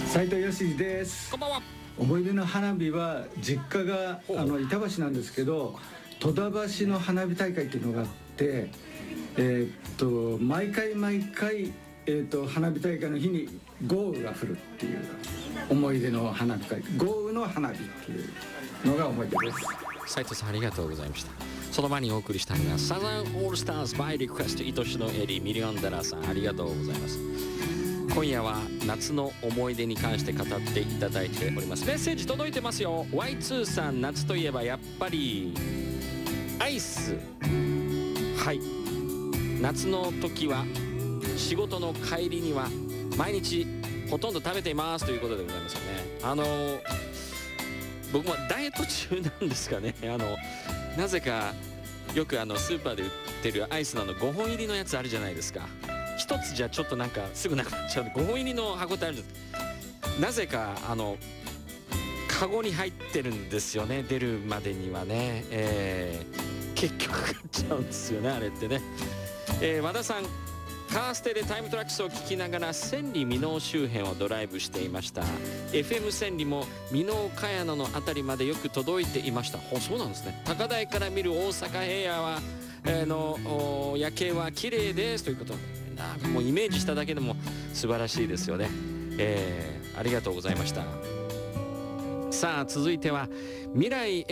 斉藤義です。 こんばんは。 思い出の花火は実家が板橋なんですけど、戸田橋の花火大会っていうのがあって、毎回、花火大会の日に豪雨が降るっていう思い出の花火会、豪雨の花火っていうのが思い出です。 斉藤さんありがとうございました。その前にお送りしたのがサザンオールスターズバイリクエスト愛しのエリーミリオンダラーさん、ありがとうございます。今夜は夏の思い出に関して語っていただいております。メッセージ届いてますよ。 Y2 さん、夏といえばやっぱりアイス。はい、夏の時は仕事の帰りには毎日ほとんど食べていますということでございますよね。僕もダイエット中なんですかね。なぜかよくスーパーで売ってるアイスの5本入りのやつあるじゃないですか。一つじゃちょっとなんかすぐなくなっちゃう5本入りの箱ってあるじゃないですか。なぜかカゴに入ってるんですよね、出るまでにはね。結局買っちゃうんですよね、あれってね。和田さん、カーステでタイムトラックスを聞きながら千里箕面周辺をドライブしていました。 FM 千里も箕面茅野の辺りまでよく届いていました。そうなんですね。高台から見る大阪平野は、の夜景は綺麗ですということで、もうイメージしただけでも素晴らしいですよね。ありがとうございました。さあ続いては未来